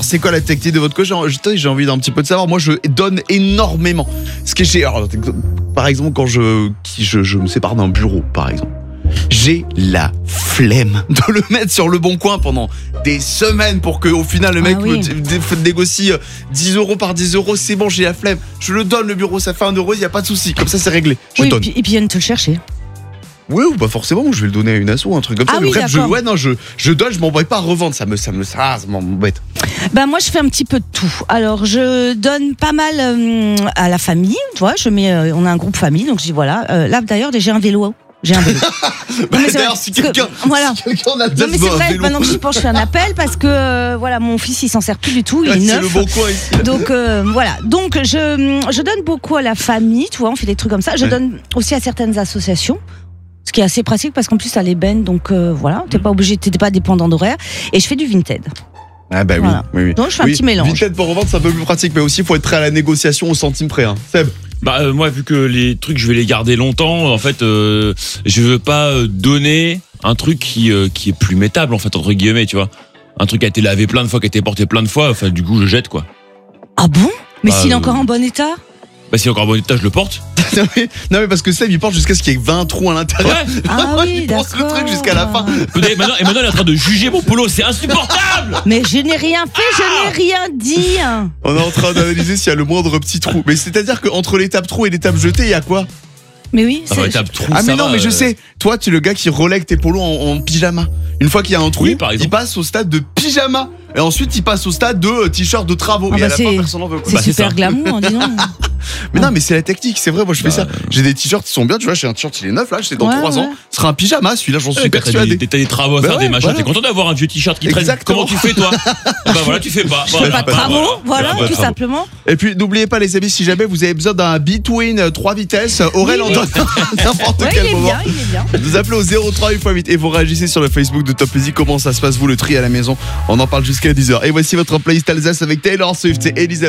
c'est quoi la technique de votre coach? J'ai envie d'un petit peu de savoir. Moi, je donne énormément. Ce que par exemple, quand je me sépare d'un bureau, par exemple, j'ai la flemme de le mettre sur le bon coin pendant des semaines pour qu'au final le mec me négocie 10 euros par 10 euros. C'est bon, j'ai la flemme. Je le donne le bureau, ça fait 1 euro, il n'y a pas de souci. Comme ça, c'est réglé. Je donne. Et puis ils viennent te le chercher. Oui, ou pas forcément, je vais le donner à une asso, un truc comme ça. Mais bref, je donne, je m'embête pas à revendre, ça m'embête. Bah moi je fais un petit peu de tout. Alors je donne pas mal à la famille, tu vois, on a un groupe famille, donc je dis voilà, là d'ailleurs j'ai un vélo. D'ailleurs, si quelqu'un en a non mais c'est vrai, maintenant que j'y pense, je fais un appel parce que voilà, mon fils il s'en sert plus du tout, il est neuf. C'est le bon coin ici. Donc voilà, donc je donne beaucoup à la famille, tu vois, on fait des trucs comme ça. Je donne aussi à certaines associations. Ce qui est assez pratique parce qu'en plus t'as les bennes, donc voilà, t'es pas dépendant d'horaire. Et je fais du Vinted. Ah bah voilà. Oui. Donc je fais un petit mélange. Vinted pour revendre c'est un peu plus pratique, mais aussi il faut être prêt à la négociation au centime près. Seb. Moi vu que les trucs je vais les garder longtemps, en fait je veux pas donner un truc qui est plus mettable en fait entre guillemets, tu vois. Un truc qui a été lavé plein de fois, qui a été porté plein de fois, enfin du coup je jette quoi. Ah bon? Mais s'il est encore en bon état? Bah s'il est encore en bon état, je le porte. non mais parce que Seb il porte jusqu'à ce qu'il y ait 20 trous à l'intérieur. Ouais. Ah oui, il pense le truc jusqu'à la fin. Et maintenant il est en train de juger mon polo, c'est insupportable. Mais je n'ai rien fait, je n'ai rien dit. On est en train d'analyser s'il y a le moindre petit trou. Mais c'est-à-dire qu'entre l'étape trou et l'étape jeté, il y a quoi? Mais oui, mais je sais. Toi, tu es le gars qui relègue tes polos en pyjama. Une fois qu'il y a un trou, il passe au stade de pyjama. Et ensuite, il passe au stade de t-shirt de travaux. Et à la fin, personne n'en veut. C'est super glamour, dis donc. Mais non, mais c'est la technique, c'est vrai. Moi, je fais ça. J'ai des t-shirts qui sont bien. Tu vois, j'ai un t-shirt, il est neuf là. C'est dans 3 ans. Ce sera un pyjama. Celui-là, j'en suis persuadé. T'as des travaux à faire, des machins. T'es content d'avoir un vieux t-shirt qui traîne. Comment tu fais, toi? Bah voilà, tu fais pas. Je fais pas de travaux, voilà, tout simplement. Et puis, n'oubliez pas, les amis, si jamais vous avez besoin d'un Between 3 vitesses, Aurel en donne n'importe quel moment. Il est bien. Vous appelez au 03 8x8 et vous réagissez sur le Facebook de Top Music. Comment ça se passe, vous, le tri à la maison? On en parle jusqu'à 10h. Et voici votre playlist Alsace avec Taylor Swift et Elisabeth.